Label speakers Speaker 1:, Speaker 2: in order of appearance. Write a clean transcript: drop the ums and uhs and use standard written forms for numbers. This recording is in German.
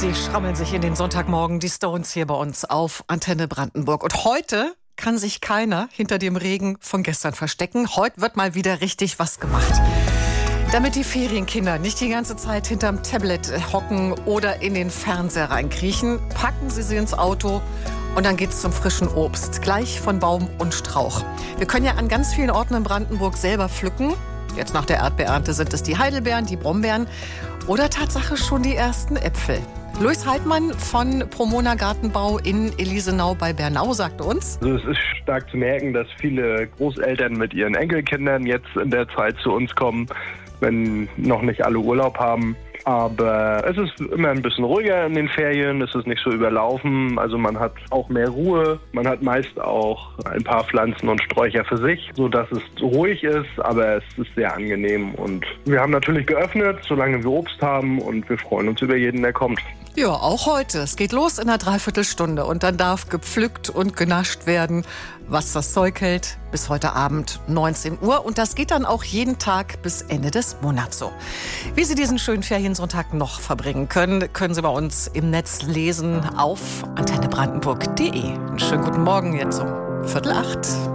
Speaker 1: Sie schrammeln sich in den Sonntagmorgen, die Stones hier bei uns auf Antenne Brandenburg. Und heute kann sich keiner hinter dem Regen von gestern verstecken. Heute wird mal wieder richtig was gemacht. Damit die Ferienkinder nicht die ganze Zeit hinterm Tablet hocken oder in den Fernseher reinkriechen, packen Sie sie ins Auto und dann geht's zum frischen Obst, gleich von Baum und Strauch. Wir können ja an ganz vielen Orten in Brandenburg selber pflücken. Jetzt nach der Erdbeerernte sind es die Heidelbeeren, die Brombeeren oder Tatsache schon die ersten Äpfel. Luis Heidmann von Promona Gartenbau in Elisenau bei Bernau sagt uns:
Speaker 2: Also es ist stark zu merken, dass viele Großeltern mit ihren Enkelkindern jetzt in der Zeit zu uns kommen, wenn noch nicht alle Urlaub haben. Aber es ist immer ein bisschen ruhiger in den Ferien, es ist nicht so überlaufen, also man hat auch mehr Ruhe. Man hat meist auch ein paar Pflanzen und Sträucher für sich, sodass es ruhig ist, aber es ist sehr angenehm. Und wir haben natürlich geöffnet, solange wir Obst haben, und wir freuen uns über jeden, der kommt.
Speaker 1: Ja, auch heute. Es geht los in einer Dreiviertelstunde und dann darf gepflückt und genascht werden, was das Zeug hält, bis heute Abend 19 Uhr. Und das geht dann auch jeden Tag bis Ende des Monats so. Wie Sie diesen schönen Feriensonntag noch verbringen können, können Sie bei uns im Netz lesen auf antennebrandenburg.de. Einen schönen guten Morgen jetzt um 7:45.